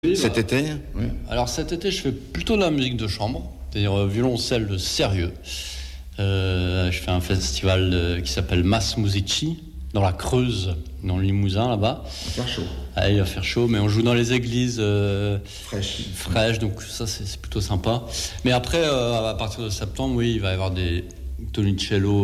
Cet été, oui. Alors cet été, je fais plutôt de la musique de chambre, c'est-à-dire violoncelle sérieux. Je fais un festival qui s'appelle Mas Musici, dans la Creuse, dans le Limousin, là-bas. Il va faire chaud. Ah, il va faire chaud, mais on joue dans les églises fraîches, donc ça c'est plutôt sympa. Mais après, à partir de septembre, oui, il va y avoir des Tonicello